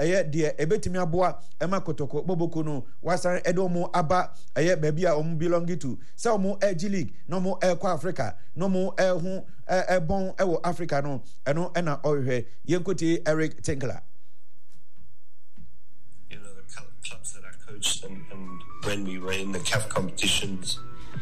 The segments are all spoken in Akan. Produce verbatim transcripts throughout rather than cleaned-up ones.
eye de ebetimi aboa ema kotoko boboko no wasan edo mu aba eye baabi a omu belong to se omu eg league no mu ekwa Africa no mu ehu ebon ewo Africa no eno ena ohwe yenkoti Eric Tinkler. You know, the clubs that I coached and, and when we were in the C A F competitions,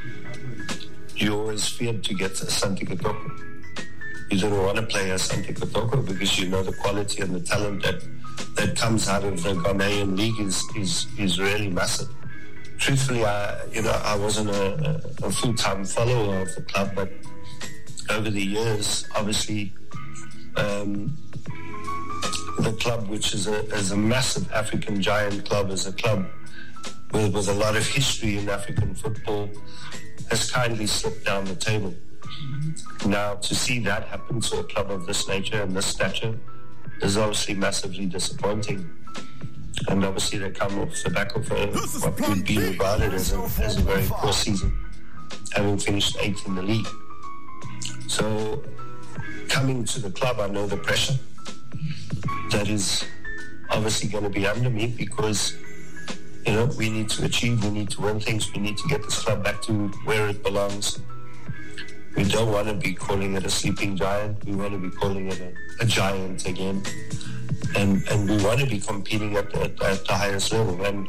you always feared to get Asante Kotoko. You don't want to play Asante Kotoko because you know the quality and the talent that that comes out of the Ghanaian league is is, is really massive. Truthfully, I you know I wasn't a, a full-time follower of the club, but over the years, obviously, um, the club, which is a is a massive African giant club, is a club with with a lot of history in African football, has kindly slipped down the table. Now, to see that happen to a club of this nature and this stature is obviously massively disappointing. And obviously they come off the back of a, what would be regarded as a, as a very poor season, having finished eighth in the league. So, coming to the club, I know the pressure that is obviously going to be under me because, you know, we need to achieve, we need to win things, we need to get this club back to where it belongs. We don't want to be calling it a sleeping giant. We want to be calling it a, a giant again. And and we want to be competing at, at, at the highest level. And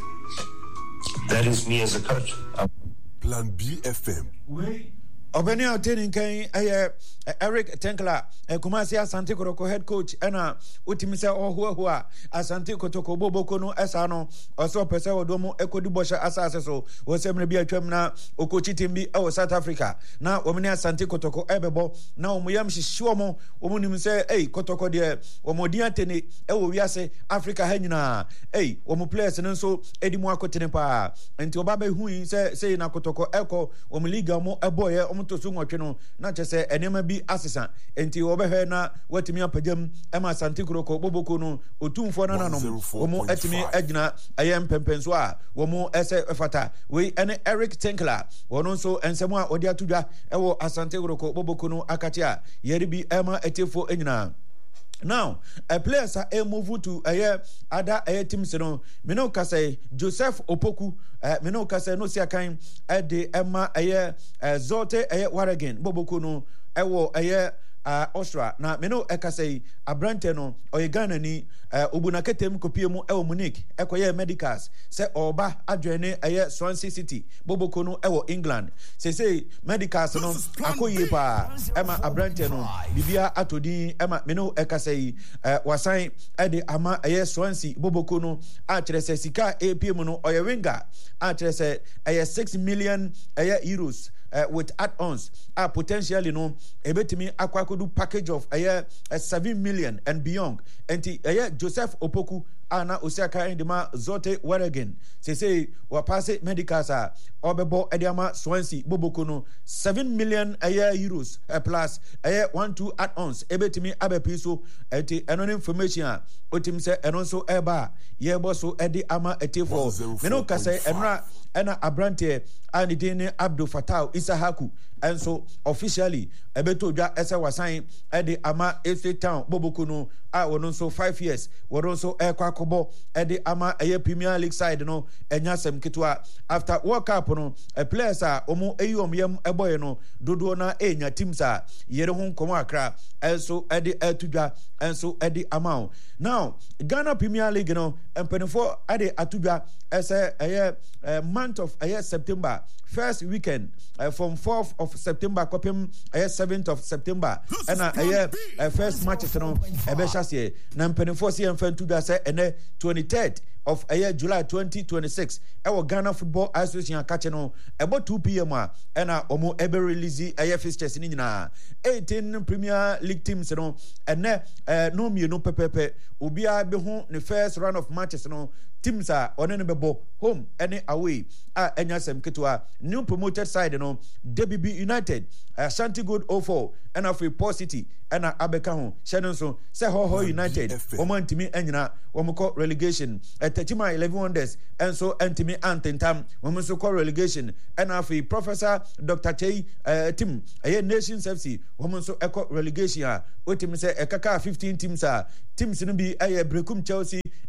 that is me as a coach. Plan B F M. Wait. Obeni Oteni kan eh Eric Tinkler Kumasi Asante Kotoko head coach ena utimi se oho ho a Asante Kotoko boboko no esa no oso pese odomo ekodi bosha asase so wo semre bi atwam na okochi timbi e South Africa na omni Asante Kotoko ebebo na omuyam hihio mo omunim se ei Kotoko de omodi atene e wo wiase Africa ha nyina ei omu players no so edimu akotene pa enti oba be hu se se na Kotoko eko omu liga mo eboye to so nwotwe no na chese enema bi asesa enti obehwe na watimi apagam ema Asante Kotoko boboko no otumfo na nanom omo atimi agina ayem pempenso a womo ese fata we ene Eric Tinkler wono so ensemo a odi atudwa ewo Asante Kotoko boboko no akati a yeri bi ema etefo enyina. Now, a players are move to a year other a teams no Mino Kase Joseph Opoku uh, Mino Kase no sia kind at the Emma a year Zote a year Waragen Boboko no ewo a year uh Ostra na Mino Ekase Abrante no Oyegana ni uh, Ubunaketem kopiemu ewo Munich ekoye medicals se oba adwene eye Swansea City Boboko no ewo England se say medicals no akoye pa ema Abrante no bibia atodi ema Mino Ekase uh, wasan ede ama eye Swansea Boboko no a kire se sika A P M no oye winger a kire se eye six million eye euros Uh, with add-ons are uh, potentially no ebetimi akwakodu package of a year uh, seven million and beyond and uh, Joseph Opoku ana Osiaka indima Zote Waragen say say wa pass medicals are obebo ediama Swansea Boboko no seven million a year euros uh, plus a year one two add-ons ebetimi abepiso enti enon information a otim se enon so eba yebo so edi ama etefo meno kase enra ena Abrante ani dine Abdul Fattah Isahaku and so officially ebeto dwa ese wasan edi ama Efe Town Boboko no a wono so five years wono so ekwa kobo edi ama eye Premier League side no enya sem kitwa after World Cup no a players a omo eyi omyem eboye no dodo na enya teams a yere ho nkomo akra enso edi etudwa enso edi ama now Ghana Premier League no empenifo edi atudwa ese eye uh, month of eye September first weekend uh, from fourth of September kopim eye seventh of September and eye uh, first match no ebe shase na empenifo si emfantu da se ene twenty-third of a year July twenty twenty-six ewo Ghana Football Association akache no about two p m a ena omo ebe release a year fixtures ni nyina eighteen Premier League teams no ene uh, no mi no pepepe obia be ho the first round of matches no teams are on any bebo home any away a enya sem ketwa new promoted side no D B B United Ashanti Gold oh four and of Port City and abeka ho shenon so se ho ho United omo ntimi enyina omo ko relegation Tetima eleven wonders and so antimi antentam omo so ko relegation and of Professor Doctor Chei uh, team a Nations F C omo so eco relegation a otimi se ekaka fifteen teams a teams no bi aye Brekum Chelsea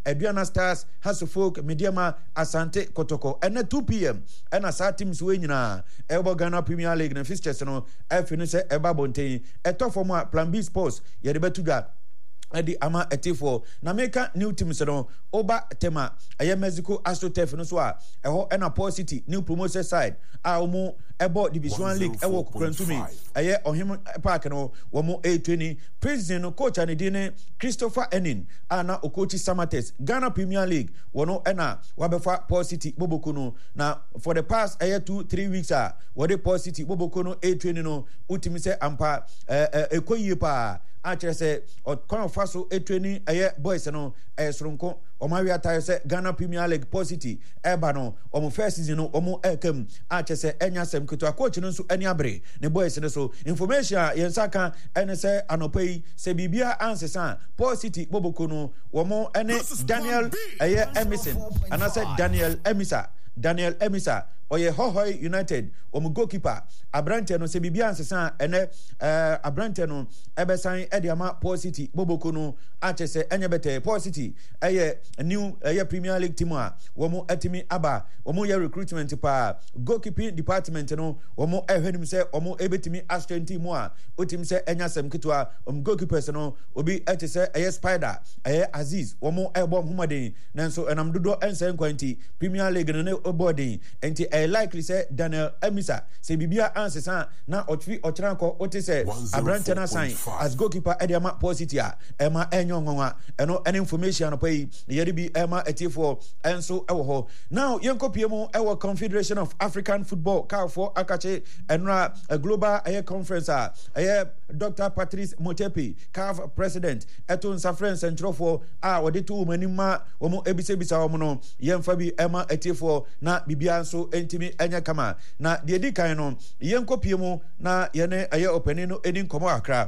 Aduana Stars, Hasselfolk, Mediama, Asante, Kotoko. And at two p.m. and as our teams win na Ebo Ghana Premier League and fixtures no I finish Eba Bonte. A top for my Plan B Sports. Yeribetuga. Edi ama etifo na meka new teams no oba tema aye Mexico AstroTurf no so a eho ena Paul City new promotion side a omo ebo division league ewo kokrantumi aye ohim park no wo mo A twenty president no coach anidine Christopher Enin ana okochi Samates Ghana Premier League wono ena wabefa Paul City Boboko no na for the past aye two three weeks a wo de Paul City Boboko no A twenty no utimi se ampa ekoyie pa a chere se o kon faso A twenty aye boys no eh sronko o ma wi atare se Ghana Premier League Paul City eba no o mo first season no o mo ekam a chere se enya sem keto coach no so eni abre ne boys no so information yensaka ene se anopai se bibia ansesa Paul City Boboko no wo mo ene Daniel aye Emerson anase Daniel Emisa Daniel Emisa oye Hohoi United omu goalkeeper Abrante no se bibia ansesa ene eh Abrante no ebesan ediama Paul City Boboko no achese enyebete Paul City eye new eye Premier League team a womu etimi aba womu ye recruitment pa goalkeeping department no womu ehwenim se womu ebetimi assistant team a otim se enyasem kitwa um goalkeepers no obi etese eye Spider eye Aziz womu ebo humaden nanso enam dodo ensen kwanti Premier League no ne obodin enti e likely say Daniel Emisa se bibia ansesa na otwi ochranko otese Abrante na sign as goalkeeper ediama Paul City a ema enyo ngonwa eno any information no pay yeri bi ema etifo enso ewo ho now yenkopie mu ewo Confederation of African Football C A F akache enra a global air conference a aye Doctor Patrice Motsepe C A F president eto nsafrens entrofo a wode to manima omo ebisebisa omo no yemfa bi ema etifo na bibia nso entimi enya kama na de di kan no yenkopie mu na yene aye opening no eni nkomo akra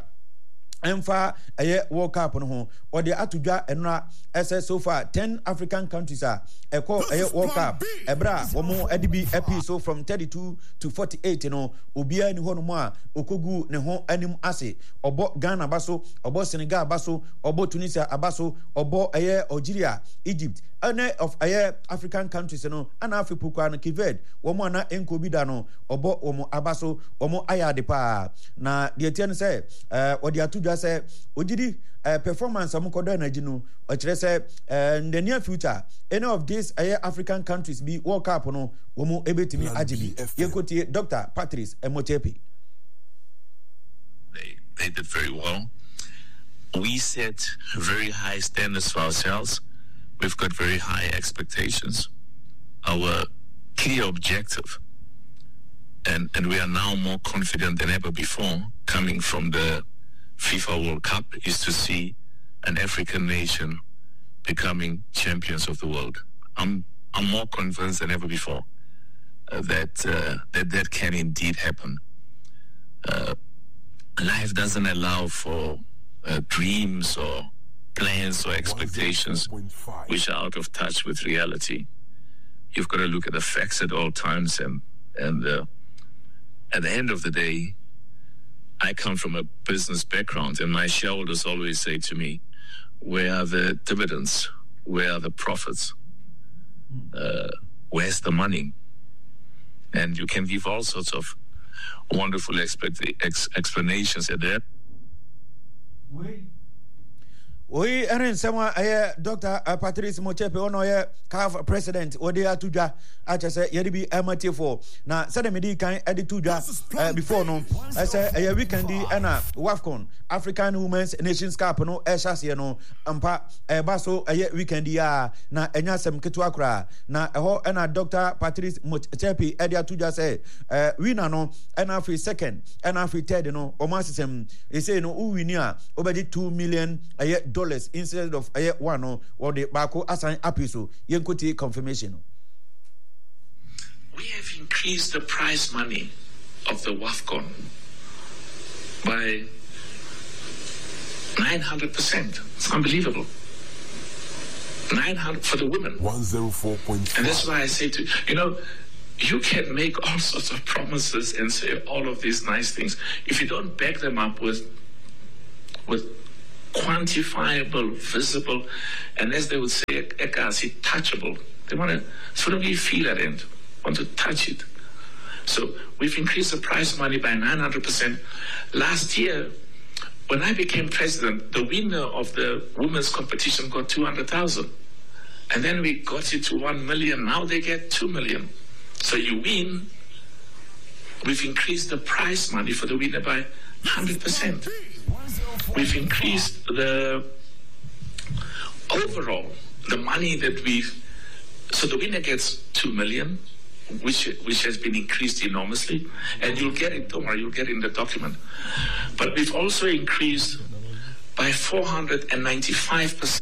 Emfa aye World Cup no ho or the atudwa enra ss so far ten African countries are e call aye World Cup ebra wo mo edibi epi so from thirty-two to forty-eight you know obia ni ho no mo a okogu ne ho anim ase obo Ghana baso obo Senegal baso obo Tunisia abaso obo aye Algeria Egypt any of aye African countries you know and Africa kwa no Kived wo mo na enko bi da no obo wo mo abaso wo mo ayade pa na de tie no say eh odi atudwa say ogidi Uh, performance am kodo na ginu o kire say uh, in the near future any of these uh, African countries be World Cup no wo mu ebetimi ajibi yekotie Doctor Patrice Motsepe. They they did very well. We set very high standards for ourselves. We've got very high expectations. Our clear objective, and and we are now more confident than ever before, coming from the FIFA World Cup, is to see an African nation becoming champions of the world. I'm I'm more convinced than ever before uh, that uh, that that can indeed happen. Uh, life doesn't allow for uh, dreams or plans or expectations which are out of touch with reality. You've got to look at the facts at all times, and and uh, at the end of the day, I come from a business background, and my shareholders always say to me, where are the dividends? Where are the profits? Uh, where's the money? And you can give all sorts of wonderful expect- ex- explanations at that. We erin sema aye Doctor Patrice Motsepe ono ye C A F president odi atudwa acha se yedi bi ematifo na se de medi kan edi tudwa before no say aye weekend di na WAFCON African Women's Nations Cup no e hyase no ampa e ba so aye weekend ya na enya sem ketu akra na eho na Doctor Patrice Motsepe edi atudwa say winner no na for second na for third no o ma sesem e say no u wini a obedi two million aye dollars instead of uh, one or the bako assign apiso yenkoti confirmation. We have increased the prize money of the WAFCON by nine hundred percent. It's unbelievable. nine hundred for the women. one oh four point five. And that's why I say to you know, you can make all sorts of promises and say all of these nice things. If you don't back them up with with quantifiable, visible, and as they would say, ekasi, touchable. They want to sort of you feel at it, want to touch it. So we've increased the prize money by nine hundred percent. Last year, when I became president, the winner of the women's competition got two hundred thousand. And then we got it to one million. Now they get two million. So you win. We've increased the prize money for the winner by one hundred percent. We've increased the overall, the money that we've, so the winner gets two million, which which has been increased enormously, and you'll get it, don't worry, you'll get it in the document. But we've also increased by four hundred ninety-five percent.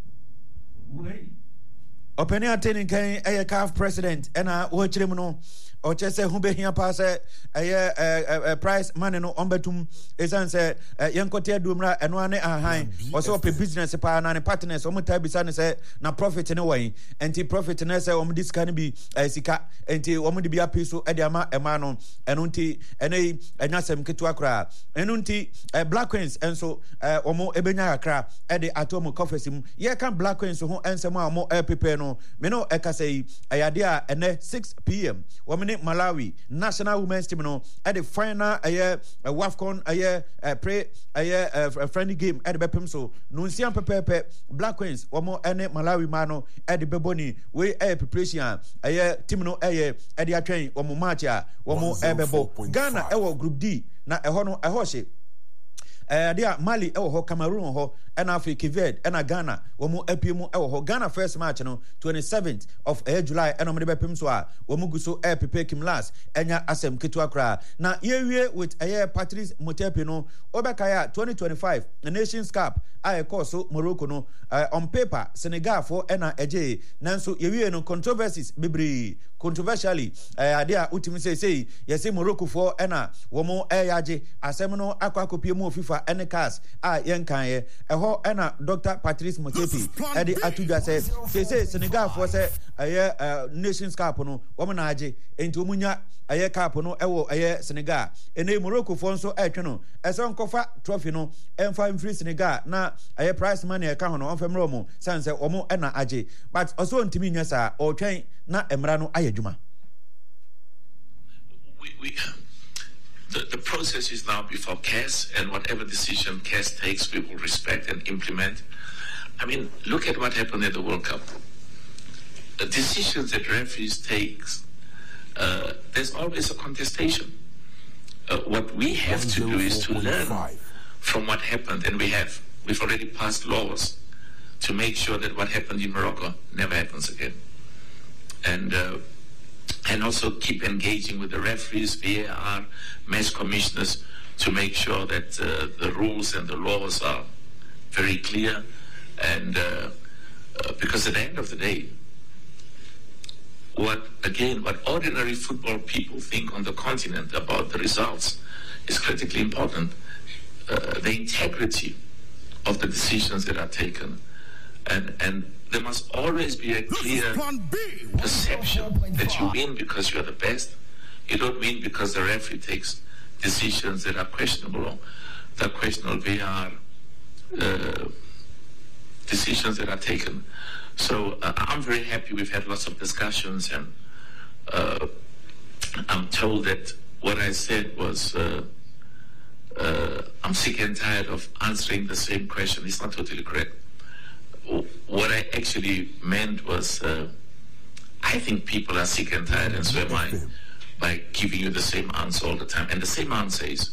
Openi attending can a C A F president and a watchrimuno or just a Hubehia pass a price money no ombetum is answer Yankotia Dumra and one a high also a business partner and partners omuta bisan say na profit in a way anti profit and say om this can be a sika anti omudi be a piece of Ediama Emano and unti and a nasem Kituakra and unti Black Queens and so omo ebenya cra at the atomo coffee ye can Black Queens who answer more epipeno meno ekasei ayadea and six p.m. Women Malawi national women's team no at the final aye WAFCON aye pre aye a friendly game at the bepem so no nsiam pepepe Black Queens omo ene Malawi mano at the beboni we aye preparation aye team no aye at the atwen omo match a omo ebebo Ghana ewo group D na eho no eho hye eh dia Mali ewo ho Cameroon ho and Africa Cape and Ghana womu epiemu ewo Ghana first match no twenty-seventh of uh, July and omde bepem so a womu guso e prepare kim last enya asem ketua kra na yewie with a uh, Patrice Motsepe no obekaya twenty twenty-five the Nations Cup I course so Morocco no uh, on paper Senegal for ena eje nanso yewie no controversies bibri controversially uh, there ultimate say say yes Morocco for ena womu eyaje asem no akwa kopiemu FIFA ene cars a yenkan ye ho ena Doctor Patrice Motsepe edi atudwa say say say Senegal for say aye Nations Cup no wo na age enti omunya aye cup no ewo aye Senegal ene Morocco for nso etwe no eso nkofa trophy no emfa mfiri Senegal na aye prize money e ka ho no onfem romo sanse omo ena age but also ntimi nya sa o twen na emra no ayadwuma. we we The, the process is now before C A S, and whatever decision C A S takes, we will respect and implement. I mean, look at what happened at the World Cup. The decisions that referees take, uh, there's always a contestation. Uh, what we have to do is to learn from what happened, and we have. We've already passed laws to make sure that what happened in Morocco never happens again. And uh, and also keep engaging with the referees, V A R, match commissioners, to make sure that uh, the rules and the laws are very clear. And uh, uh, because at the end of the day, what again, what ordinary football people think on the continent about the results is critically important. Uh, the integrity of the decisions that are taken, and and. There must always be a clear perception that you win because you are the best. You don't win because the referee takes decisions that are questionable, or that questionable V R uh, decisions that are taken. So uh, I'm very happy. We've had lots of discussions, and uh, I'm told that what I said was uh, uh, I'm sick and tired of answering the same question. It's not totally correct. What I actually meant was, uh, I think people are sick and tired, and so am I, by giving you the same answer all the time. And the same answer is,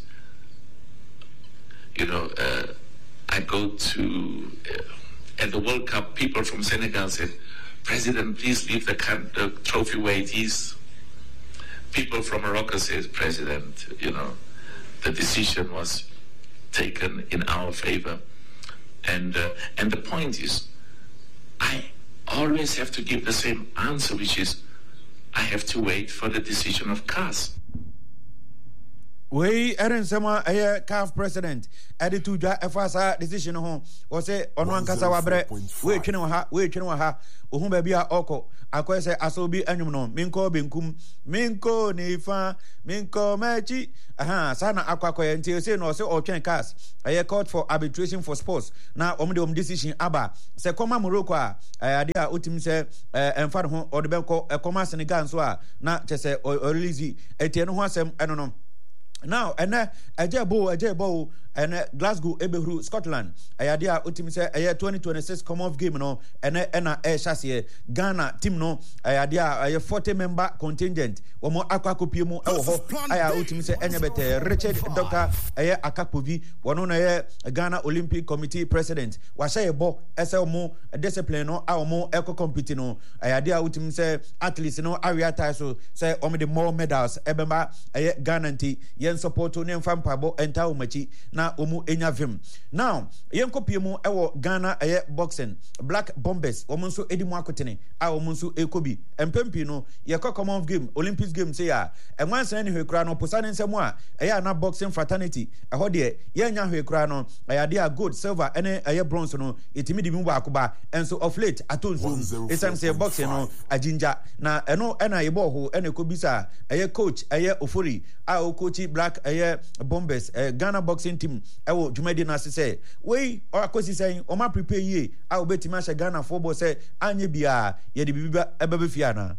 you know, uh, I go to, uh, at the World Cup, people from Senegal said, President, please leave the, the trophy where it is. People from Morocco said, President, you know, the decision was taken in our favor. And uh, and the point is, I always have to give the same answer, which is, I have to wait for the decision of C A S. we Erin Sama a calf president added to the F S A decision home or say on one casa wabre we can ha we can ha uhum baby oko akwa say asobi anyum no minko benkum minko nifa minko machi aha sana akwa kwa nti say no say otwen cars a court for arbitration for sports na om de om decision aba say koma Morocco a ade a otim say emfa ho ode benko e koma Senegal so a na chese o release etie no ho asem eno no now and uh ajebo ajebo and Glasgow Ebehru Scotland ayadia ultim say aye twenty twenty-six Commonwealth game no and na air chassis Ghana team no ayadia aye forty member contingent womo akwakopi mu ewo ho aya ultim say enyebete Richard Doctor aye Akapovi wono na aye Ghana Olympic Committee president wa shay bo ese mo discipline no a mo eco compete no ayadia ultim say athletes no area tie so say omo the more medals ebemba aye Ghana nti yen support no mfampa bo enta umachi na omu enya vim now yenkopie mu ewo Ghana aye boxing Black Bombers omu nso edimu akotene a omu nso ekobi empempi no yekọ Commonwealth game Olympics game say ya enwansan ne hwekura no posane nsemu a aye na boxing fraternity eho de yenya hwekura no aye de a gold silver ene aye bronze no etimi di mu ba akoba enso of late atonzo esam say boxing no ajinja na eno ena yebo ho ene kobisa aye coach aye Ofori a o coach Black aye Bombers uh, Ghana boxing team ewo Jumedi na say we or akosi say o ma prepare ye a obetima sha Ghana football say anye bia ye de bibiba ebebe fiana.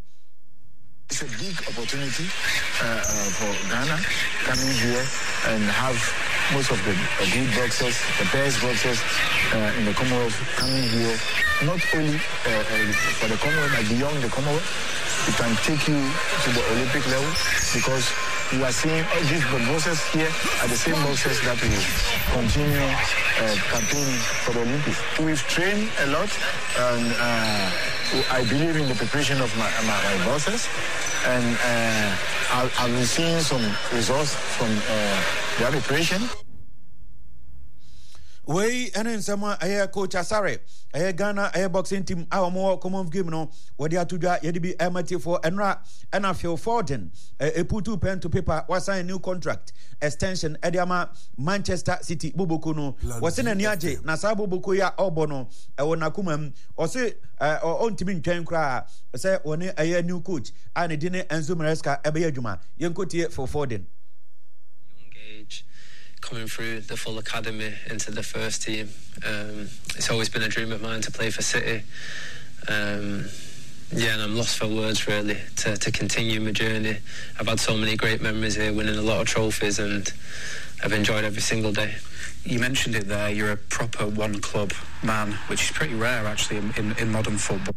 It's a big opportunity uh, uh, for Ghana coming here and have most of the uh, good boxers, the best boxers uh, in the Commonwealth coming here, not only uh, uh, for the Commonwealth but beyond the Commonwealth. It can take you to the Olympic level because we are seeing all these boxers here are the same boxers that we continue uh, campaigning for the Olympics. We've trained a lot, and uh, I believe in the preparation of my, my, my boxers, and uh, I've, I've been seeing some results from uh, their preparation. We enen sama aye coach Asare aye Ghana aye boxing team our more common game no wodi atudwa yedi bi emati for enra ena Phil Foden e put pen to paper was sign new contract extension ediama Manchester City Boboko no was in ani age na sa Boboko ya obo no e wona kumam o se o ntimi ntwen kra se woni aye new coach and di ne Enzo Maresca ebe adwuma yenkotie Phil Foden coming through the full academy into the first team. Um, it's always been a dream of mine to play for City. Um, yeah, and I'm lost for words really to, to continue my journey. I've had so many great memories here, winning a lot of trophies, and I've enjoyed every single day. You mentioned it there, you're a proper one club man, which is pretty rare actually in, in, in modern football.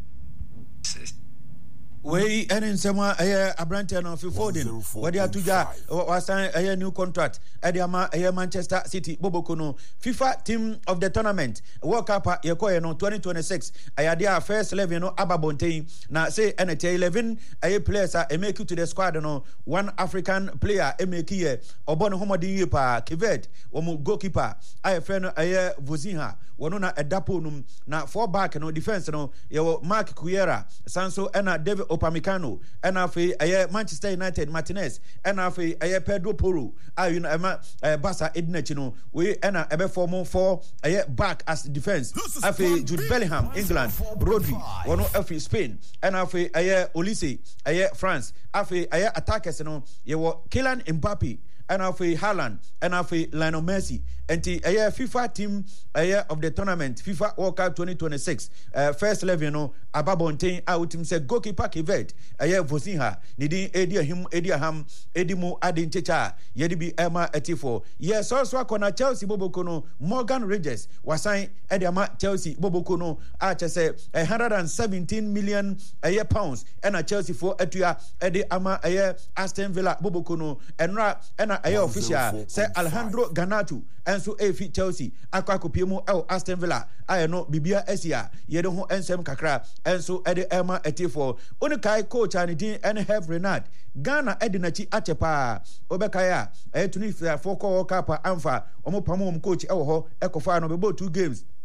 We enen sama aye Abrante no Phil Foden wadi atuja wasan aye new contract ediama aye Manchester City Boboko no FIFA team of the tournament World Cup yekoye no twenty twenty-six ayadia first eleven no ababonten na say N T eleven aye players a make it to the squad no one African player e make here obono homodin ye pa Kivet wo goalkeeper aye friend aye Vozinha wono na edapo num na four back no defense no ye Mark Kuyera Sanso ena David Opamecano and afi aye Manchester United Martinez and afi aye Pedro Porro ayu na ema Barca edinachi no we ena ebe form for aye back as defense afi Jude Bellingham England Rodri wono afi Spain and afi aye Olise aye France afi aye attackers no ye wo Kylian Mbappe and afi Haaland and afi Lionel Messi and the aye FIFA team aye of the tournament FIFA World Cup twenty twenty-six uh, first eleven no ababonten out team say goalkeeper Kivet aye Vozinha nidin edi him edi ham edimu adin checha yedi bi ema etifo yes also akona Chelsea Boboko no Morgan Rogers wasan edi ama Chelsea Boboko no a chese one hundred seventeen million aye pounds and a Chelsea for etua edi ama aye Aston Villa Boboko no enra ena aye official say Alejandro Garnacho enso efi Chelsea akwa kopiemu el Aston Villa aye no bibia esia yede ho ensem kakra enso ede ema etifo onikai coach anidin en have Renard Ghana edinachi achepa obekaya etuni for World Cup amfa omo pamom coach ewo ho ekofa no bebo two games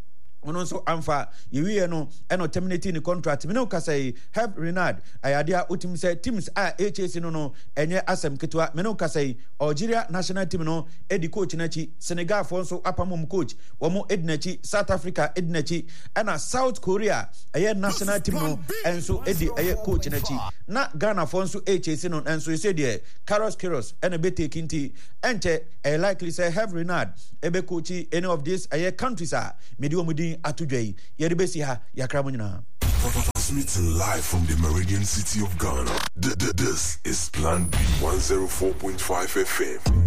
ono nso amfa yewie no eno terminating the contract me no ka say Herve Renard ayadea utim say teams a H S no no enye asem ketwa me no ka say Algeria national team no edi coach nachi Senegal fo nso apamom coach womo edinachi South Africa edinachi ana South Korea aye national team no enso edi aye coach nachi na Ghana fo nso H S no enso say de Carlos Queiroz ena be taking ti enche I likely say Herve Renard ebe coach any of these aye countries are medi omudi atudwai yede besi ha yakra mo nyina. Transmitting live from the Meridian city of Ghana. This is Plan B one oh four point five F M.